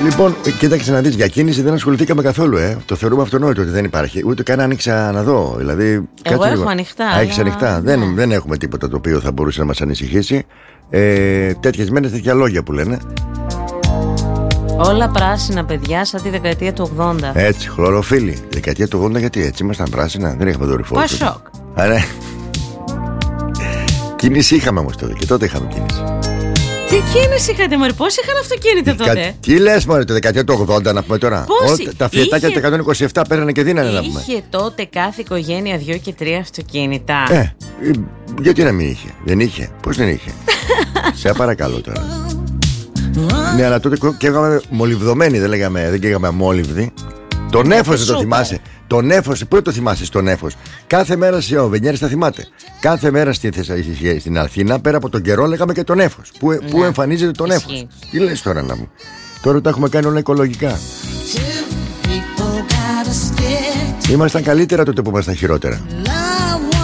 Λοιπόν, κοίταξε να δεις, για κίνηση δεν ασχοληθήκαμε καθόλου. Το θεωρούμε αυτονόητο ότι δεν υπάρχει. Ούτε καν άνοιξα να δω. Δηλαδή, εγώ έχω ανοιχτά. Έχεις ανοιχτά. Ναι. Δεν έχουμε τίποτα το οποίο θα μπορούσε να μας ανησυχήσει. Τέτοιες μέρες, τέτοια λόγια που λένε. Όλα πράσινα, παιδιά, σαν τη δεκαετία του 80. Έτσι, χλωροφύλλοι. Δεκαετία του 80, γιατί έτσι ήμασταν πράσινα, δεν είχαμε δορυφόρο. Πασόκ. Άρα. Κίνηση είχαμε όμως τότε, και τότε είχαμε κίνηση. Τι κίνηση είχατε, μωρέ, πώς είχαν αυτοκίνητα τότε? Τι λες, μωρέ, το δεκαετία του 80 να πούμε τώρα? Τα φιετάκια του 127 παίρνανε και δίνανε να πούμε. Είχε τότε κάθε οικογένεια 2 και 3 αυτοκίνητα. Γιατί να μην είχε? Δεν είχε. Πώς δεν είχε? Σε παρακαλώ τώρα. Ναι, αλλά τότε καίγαμε μολυβδομένοι, δεν καίγαμε αμόλυβδοι. Τον Νέφος δεν το θυμάσαι? Τον Νέφος, πού το θυμάσαι στον Νέφος? Κάθε μέρα ο Βενιέρης θα θυμάται. Κάθε μέρα στην Αθήνα, πέρα από τον καιρό, λέγαμε και τον Νέφος. Πού εμφανίζεται τον Νέφος? Τι λες τώρα να μου? Τώρα τα έχουμε κάνει όλα οικολογικά. Ήμασταν καλύτερα τότε που ήμασταν χειρότερα.